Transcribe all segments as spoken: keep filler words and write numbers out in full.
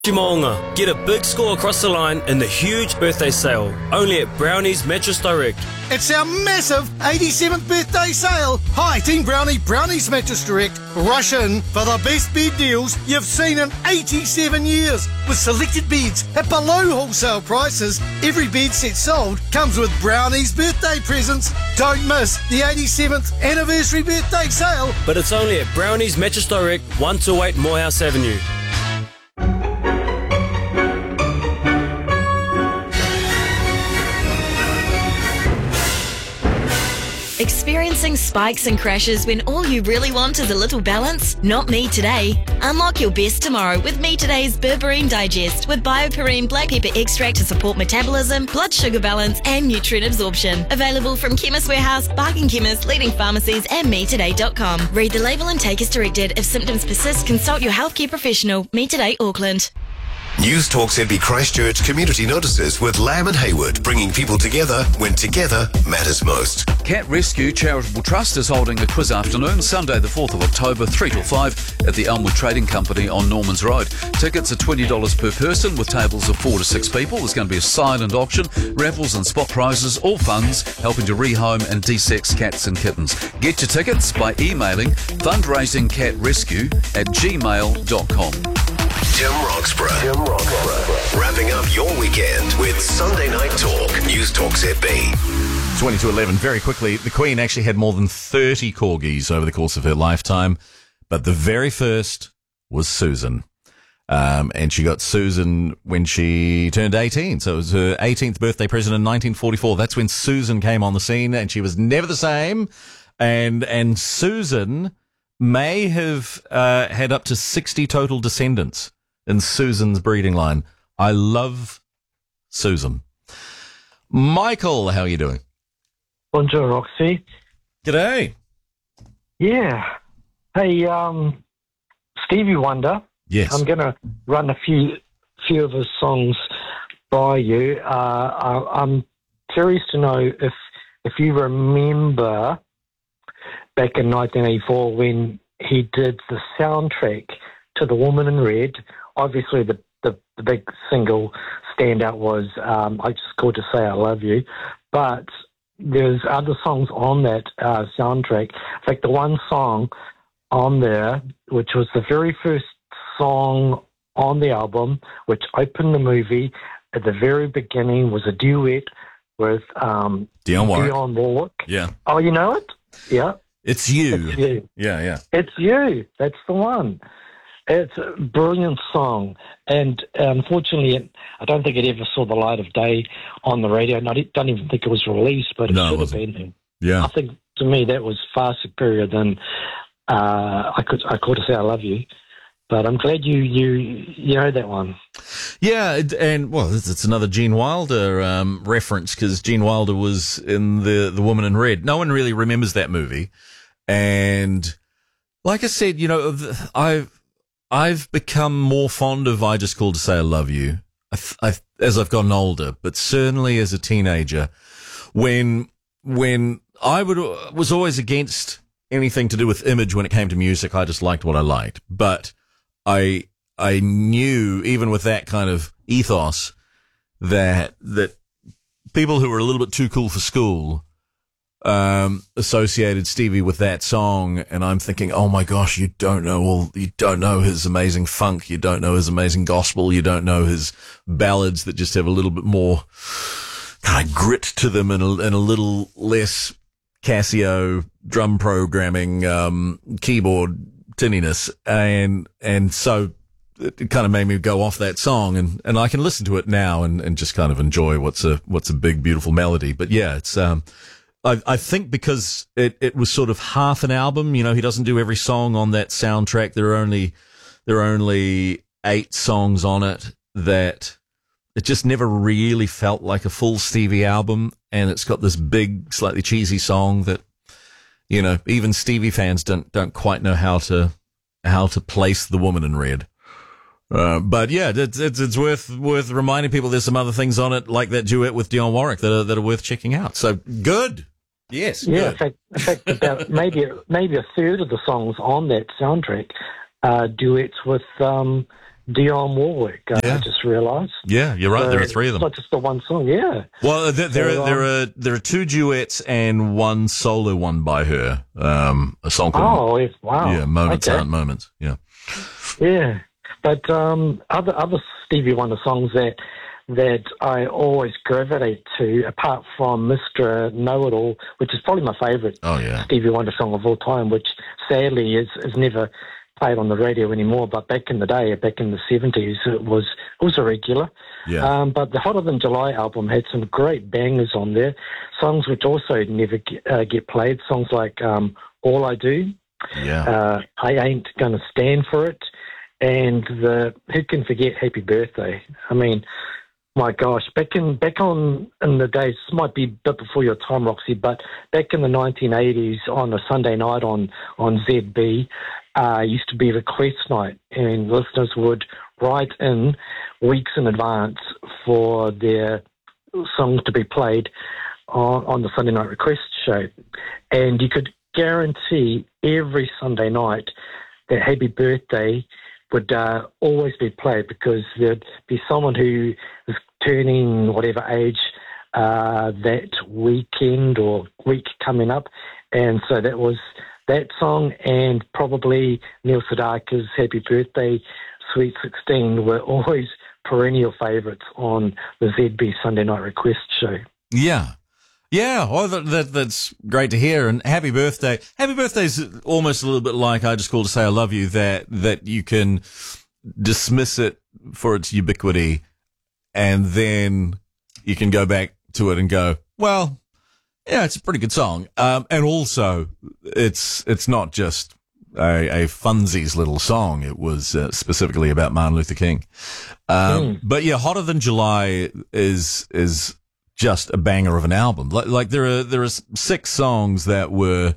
Moonga. Get a big score across the line in the huge birthday sale, only at Brownie's Mattress Direct. It's our massive eighty-seventh birthday sale. Hi, Team Brownie, Brownie's Mattress Direct. Rush in for the best bed deals you've seen in eighty-seven years. With selected beds at below wholesale prices, every bed set sold comes with Brownie's birthday presents. Don't miss the eighty-seventh anniversary birthday sale. But it's only at Brownie's Mattress Direct, one two eight Morehouse Avenue. Experiencing spikes and crashes when all you really want is a little balance? Not me today. Unlock your best tomorrow with Me Today's Berberine Digest with BioPerine black pepper extract to support metabolism, blood sugar balance and nutrient absorption. Available from Chemist Warehouse, Bargain Chemist, leading pharmacies and me today dot com. Read the label and take as directed. If symptoms persist, consult your healthcare professional. Me Today Auckland. News Talk Z B Christchurch Community Notices with Lamb and Hayward, bringing people together when together matters most. Cat Rescue Charitable Trust is holding a quiz afternoon Sunday the fourth of October, three till five at the Elmwood Trading Company on Normans Road. Tickets are twenty dollars per person with tables of four to six people. There's going to be a silent auction, raffles and spot prizes, all funds helping to rehome and de-sex cats and kittens. Get your tickets by emailing fundraisingcatrescue at gmail dot com. Tim Roxburgh. Tim Roxburgh. Wrapping up your weekend with Sunday Night Talk. News Talk Z B. twenty to eleven. Very quickly, the Queen actually had more than thirty corgis over the course of her lifetime, but the very first was Susan. Um, and she got Susan when she turned eighteen. So it was her eighteenth birthday present in nineteen forty-four. That's when Susan came on the scene, and she was never the same. And, and Susan may have uh, had up to sixty total descendants in Susan's breeding line. I love Susan. Michael, how are you doing? Bonjour, Roxy. G'day. Yeah. Hey, um, Stevie Wonder. Yes. I'm going to run a few few of his songs by you. Uh, I, I'm curious to know if if you remember back in nineteen eighty-four when he did the soundtrack to The Woman in Red. Obviously, the, the, the big single standout was um, I Just Called to Say I Love You. But there's other songs on that uh, soundtrack. In fact, the one song on there, which was the very first song on the album, which opened the movie at the very beginning, was a duet with um, Dionne Warwick. Dionne Warwick. Yeah. Oh, you know it? Yeah. It's you. It's you. Yeah, yeah. It's you. That's the one. It's a brilliant song. And unfortunately, it, I don't think it ever saw the light of day on the radio. And I don't even think it was released, but it No, it should have wasn't. been. Yeah. I think, to me, that was far superior than uh, I could I could say I Love You. But I'm glad you you you know that one. Yeah, it- and well, it's, it's another Gene Wilder um, reference because Gene Wilder was in the the Woman in Red. No one really remembers that movie, and like I said, you know, th- I've I've become more fond of I Just Called to Say I Love You I've, I've, as I've gotten older, but certainly as a teenager, when when I would was always against anything to do with image when it came to music. I just liked what I liked, but I I knew even with that kind of ethos that that people who were a little bit too cool for school um associated Stevie with that song, and I'm thinking, oh my gosh, you don't know all you don't know his amazing funk, you don't know his amazing gospel, you don't know his ballads that just have a little bit more kind of grit to them and a, and a little less Casio drum programming um keyboard tinniness, and and so it kind of made me go off that song, and and I can listen to it now and and just kind of enjoy what's a what's a big beautiful melody. But yeah, it's um I, I think because it, it was sort of half an album, you know, he doesn't do every song on that soundtrack. There are only, there are only eight songs on it, that it just never really felt like a full Stevie album. And it's got this big, slightly cheesy song that, you know, even Stevie fans don't, don't quite know how to, how to place The Woman in Red. Uh, but yeah, it's, it's, it's worth, worth reminding people there's some other things on it, like that duet with Dionne Warwick, that are, that are worth checking out. So good. Yes. Yeah, good. in fact, in fact about maybe maybe a third of the songs on that soundtrack are duets with um, Dionne Warwick. Uh, Yeah. I just realised. Yeah, you're right. So there are three of It's them. not just the one song. Yeah. Well, there, there So, are there um, are there are two duets and one solo one by her. Um, a song called Oh, yes, wow. yeah, Moments Okay. Aren't Moments. Yeah. Yeah, but um, other other Stevie Wonder songs that that I always gravitate to, apart from Mister Know-It-All, which is probably my favourite Oh yeah. Stevie Wonder song of all time, which sadly is, is never played on the radio anymore. But back in the day, back in the seventies, it was it was a regular. Yeah. Um, but the Hotter Than July album had some great bangers on there, songs which also never get, uh, get played. Songs like um, All I Do, Yeah. uh, I Ain't Gonna Stand For It, and the who can forget Happy Birthday? I mean, my gosh, back in back on in the days, this might be a bit before your time, Roxy, but back in the nineteen eighties on a Sunday night on on Z B, uh, used to be request night, and listeners would write in weeks in advance for their songs to be played on, on the Sunday night request show, and you could guarantee every Sunday night that Happy Birthday would uh, always be played, because there'd be someone who is turning whatever age uh, that weekend or week coming up, and so that was that song, and probably Neil Sedaka's Happy Birthday, Sweet sixteen were always perennial favourites on the Z B Sunday Night Request show. Yeah. Yeah, oh, that, that that's great to hear. And happy birthday. Happy birthday is almost a little bit like I Just Called to Say I Love You, that, that you can dismiss it for its ubiquity, and then you can go back to it and go, well, yeah, it's a pretty good song. Um, and also it's, it's not just a, a funsies little song. It was uh, specifically about Martin Luther King. Um, mm. But yeah, Hotter Than July is, is, just a banger of an album. Like, like there are there are six songs that were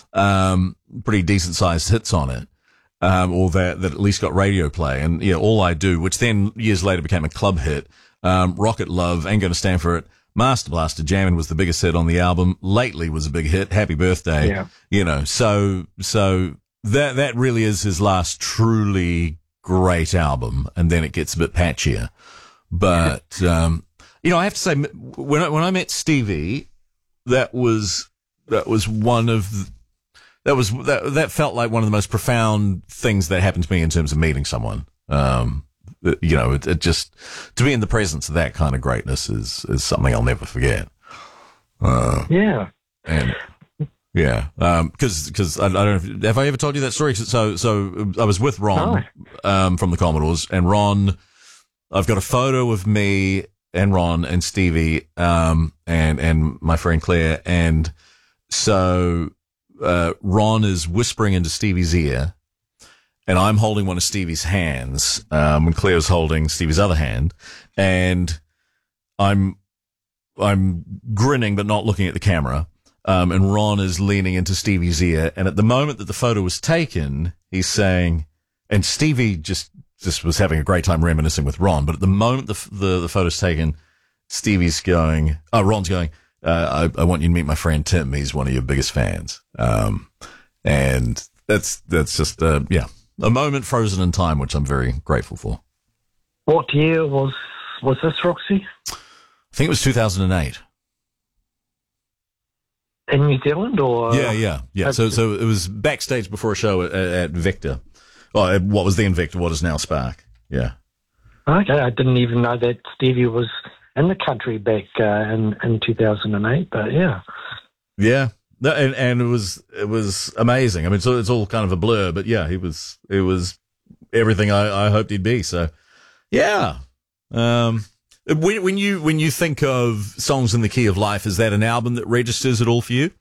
um, pretty decent sized hits on it, um, or that that at least got radio play. And yeah, All I Do, which then years later became a club hit. Um, Rocket Love, Ain't Gonna Stand For It. Master Blaster Jammin' was the biggest hit on the album. Lately was a big hit. Happy Birthday. Yeah. You know, so so that that really is his last truly great album, and then it gets a bit patchier. But um you know, I have to say, when I, when I met Stevie, that was that was one of that was that that felt like one of the most profound things that happened to me in terms of meeting someone. Um, you know, it, it just to be in the presence of that kind of greatness is is something I'll never forget. Uh, yeah, and yeah, because um, because I, I don't know if, have I ever told you that story? So so I was with Ron oh. um, from the Commodores, and Ron, I've got a photo of me and Ron and Stevie, um, and, and my friend Claire. And so, uh, Ron is whispering into Stevie's ear, and I'm holding one of Stevie's hands, um, and Claire's holding Stevie's other hand. And I'm, I'm grinning, but not looking at the camera. Um, and Ron is leaning into Stevie's ear. And at the moment that the photo was taken, he's saying, and Stevie just, just was having a great time reminiscing with Ron, but at the moment the the, the photo's taken, Stevie's going, oh, Ron's going, uh, I, I want you to meet my friend Tim. He's one of your biggest fans. Um, and that's, that's just, uh, yeah, a moment frozen in time, which I'm very grateful for. What year was, was this, Roxy? I think it was two thousand eight. In New Zealand, or? Yeah, yeah, yeah. So, so it was backstage before a show at, at Vector. Oh, what was then Vector, what is now Spark. Yeah. Okay, I didn't even know that Stevie was in the country back uh, in in two thousand eight. But yeah, yeah, no, and and it was it was amazing. I mean, so it's all kind of a blur, but yeah, he was it was everything I, I hoped he'd be. So yeah, um, when when you when you think of Songs in the Key of Life, is that an album that registers at all for you?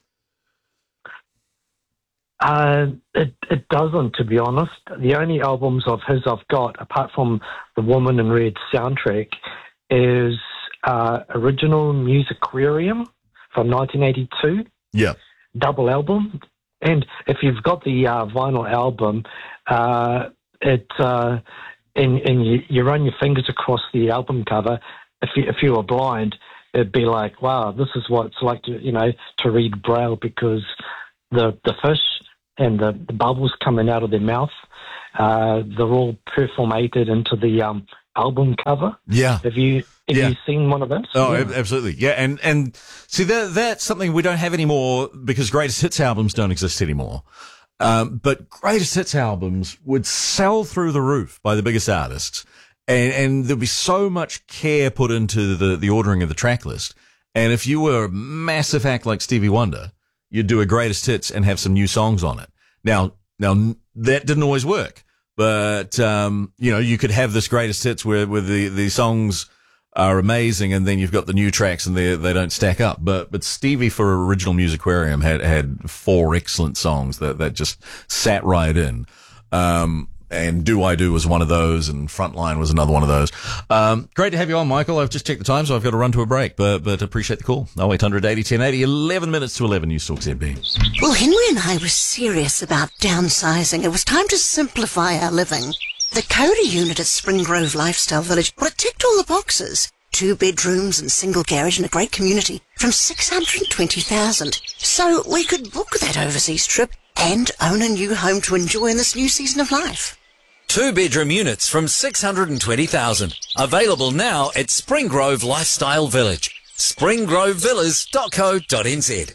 Uh, it it doesn't, to be honest. The only albums of his I've got, apart from the Woman in Red soundtrack, is uh, Original Musicarium from nineteen eighty-two. Yeah. Double album. And if you've got the uh, vinyl album, uh, it uh, and, and you, you run your fingers across the album cover, if you, if you were blind, it'd be like, wow, this is what it's like to, you know, to read Braille, because the the fish and the, the bubbles coming out of their mouth. Uh, they're all performated into the um, album cover. Yeah. Have you have Yeah. you seen one of those? Oh, Yeah. ab- absolutely. Yeah, and, and see, that, that's something we don't have anymore because greatest hits albums don't exist anymore. Um, but greatest hits albums would sell through the roof by the biggest artists, and, and there'd be so much care put into the, the ordering of the track list. And if you were a massive act like Stevie Wonder, you'd do a greatest hits and have some new songs on it. Now, now that didn't always work. But, um, you know, you could have this greatest hits where, where the, the songs are amazing and then you've got the new tracks and they, they don't stack up. But, but Stevie for Original Musicarium had, had four excellent songs that, that just sat right in. Um, and Do I Do was one of those and Frontline was another one of those. Um, great to have you on, Michael. I've just checked the time, so I've got to run to a break, but, but appreciate the call. oh eight hundred eighty ten eighty, eleven minutes to eleven, News Talk Z B. Well, Henry and I were serious about downsizing. It was time to simplify our living. The Cody unit at Spring Grove Lifestyle Village, well, it ticked all the boxes. Two bedrooms and single garage in a great community from six hundred twenty thousand dollars. So we could book that overseas trip and own a new home to enjoy in this new season of life. Two bedroom units from six hundred twenty thousand dollars. Available now at Spring Grove Lifestyle Village. spring grove villas dot co dot n z.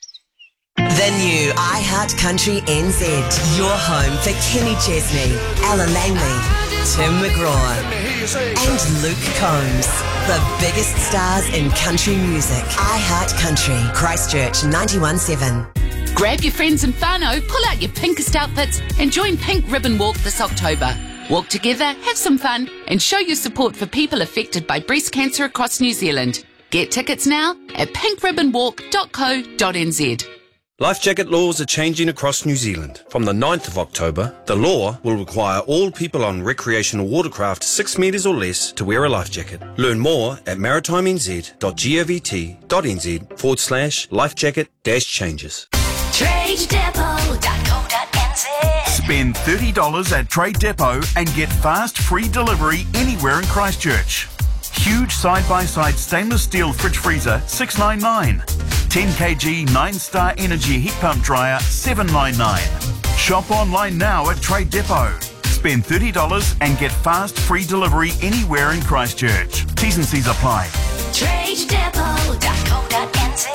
The new iHeart Country N Z. Your home for Kenny Chesney, Ella Langley, Tim McGraw, and Luke Combs. The biggest stars in country music. iHeart Country, Christchurch ninety-one seven. Grab your friends and whānau, pull out your pinkest outfits and join Pink Ribbon Walk this October. Walk together, have some fun and show your support for people affected by breast cancer across New Zealand. Get tickets now at pink ribbon walk dot co dot n z. Life jacket laws are changing across New Zealand. From the ninth of October, the law will require all people on recreational watercraft six metres or less to wear a life jacket. Learn more at maritimez dot govt dot n z forward slash life jacket dash changes. trade depot dot co dot n z. Spend thirty dollars at Trade Depot and get fast free delivery anywhere in Christchurch. Huge side-by-side stainless steel fridge freezer, six ninety-nine. ten kilogram nine star Energy heat pump dryer, seven ninety-nine. Shop online now at Trade Depot. Spend thirty dollars and get fast free delivery anywhere in Christchurch. T's and C's apply. trade depot dot co dot n z.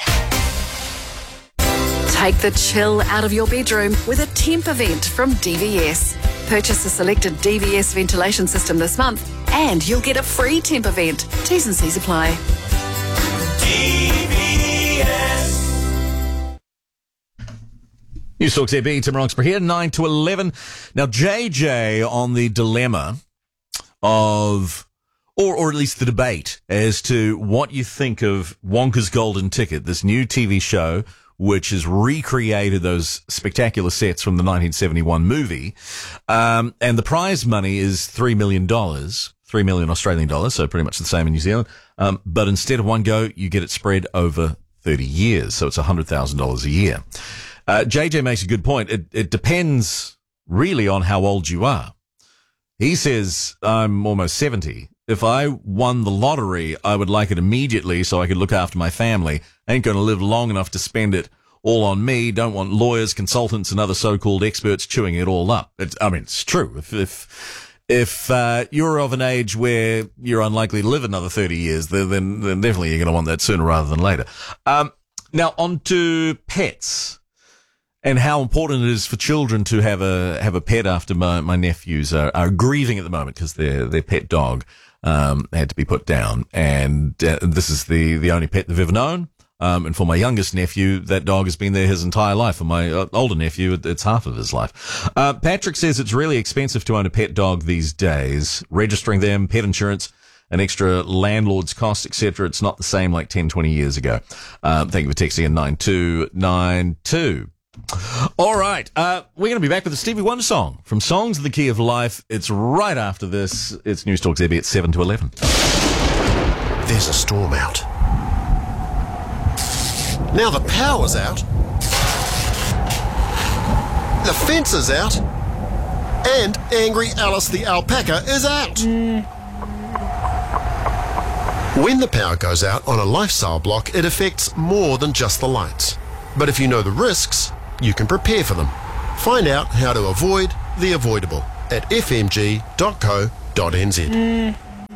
Take the chill out of your bedroom with a temp event from D V S. Purchase a selected D V S ventilation system this month and you'll get a free temp event. T's and C's apply. D V S. News Talk Z B, Tim Roxburgh here, nine to eleven. Now, J J on the dilemma of, or, or at least the debate as to what you think of Wonka's Golden Ticket, this new T V show which has recreated those spectacular sets from the nineteen seventy-one movie. Um, and the prize money is three million dollars, three million Australian dollars, so pretty much the same in New Zealand. Um, but instead of one go, you get it spread over thirty years. So it's one hundred thousand dollars a year. Uh, J J makes a good point. It, it depends really on how old you are. He says, I'm almost seventy. If I won the lottery, I would like it immediately so I could look after my family. I ain't going to live long enough to spend it all on me. Don't want lawyers, consultants, and other so-called experts chewing it all up. It's, I mean, it's true. If, if, if, uh, you're of an age where you're unlikely to live another thirty years, then, then, then definitely you're going to want that sooner rather than later. Um, now on to pets. And how important it is for children to have a have a pet after my, my nephews are, are grieving at the moment because their their pet dog um, had to be put down. And uh, this is the, the only pet they've ever known. Um, and for my youngest nephew, that dog has been there his entire life. For my uh, older nephew, it, it's half of his life. Uh, Patrick says it's really expensive to own a pet dog these days. Registering them, pet insurance, an extra landlord's cost, et cetera. It's not the same like ten, twenty years ago. Um, thank you for texting in nine two nine two. All right, uh, we're going to be back with a Stevie Wonder song from Songs in the Key of Life. It's right after this. It's News Talk Z B at seven to eleven. There's a storm out. Now the power's out. The fence is out. And Angry Alice the alpaca is out. When the power goes out on a lifestyle block, it affects more than just the lights. But if you know the risks, you can prepare for them. Find out how to avoid the avoidable at f m g dot co dot n z. Mm.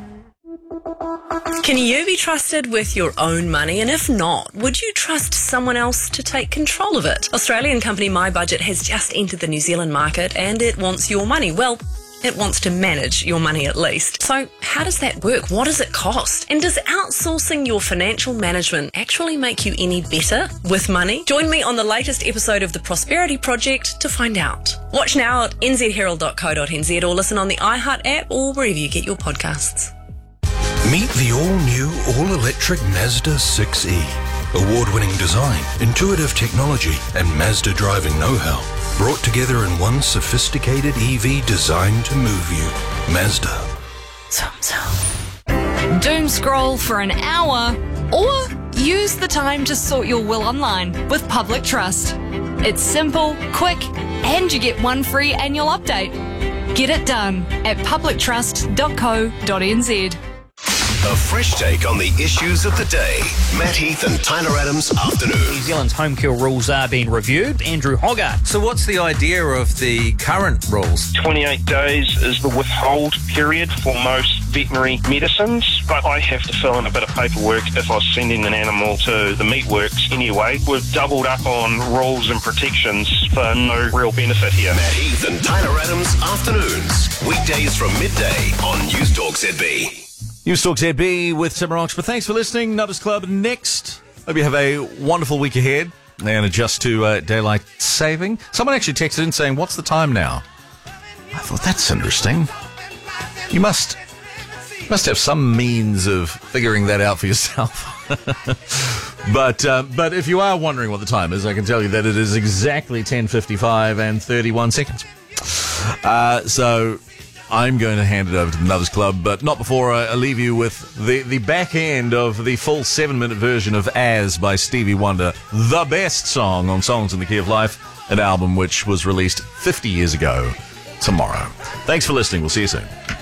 Can you be trusted with your own money? And if not, would you trust someone else to take control of it? Australian company My Budget has just entered the New Zealand market and it wants your money. Well, it wants to manage your money at least. So how does that work? What does it cost? And does outsourcing your financial management actually make you any better with money? Join me on the latest episode of The Prosperity Project to find out. Watch now at n z herald dot co dot n z or listen on the iHeart app or wherever you get your podcasts. Meet the all-new, all-electric Mazda six E. Award-winning design, intuitive technology, and Mazda driving know-how. Brought together in one sophisticated E V designed to move you. Mazda. Doom scroll for an hour or use the time to sort your will online with Public Trust. It's simple, quick, and you get one free annual update. Get it done at public trust dot co dot n z. A fresh take on the issues of the day. Matt Heath and Tyler Adams afternoon. New Zealand's home care rules are being reviewed. Andrew Hoggart. So what's the idea of the current rules? twenty-eight days is the withhold period for most veterinary medicines, but I have to fill in a bit of paperwork if I was sending an animal to the meatworks anyway. We've doubled up on rules and protections for no real benefit here. Matt Heath and Tyler Adams afternoons. Weekdays from midday on News Talk Z B. News Talk Z B with Tim Rocks. But thanks for listening. Nutters Club next. Hope you have a wonderful week ahead and adjust to uh, daylight saving. Someone actually texted in saying, "What's the time now?" I thought that's interesting. You must must have some means of figuring that out for yourself. but uh, but if you are wondering what the time is, I can tell you that it is exactly ten fifty-five and thirty-one seconds. Uh, so. I'm going to hand it over to the Nutters Club, but not before I leave you with the, the back end of the full seven-minute version of As by Stevie Wonder, the best song on Songs in the Key of Life, an album which was released fifty years ago tomorrow. Thanks for listening. We'll see you soon.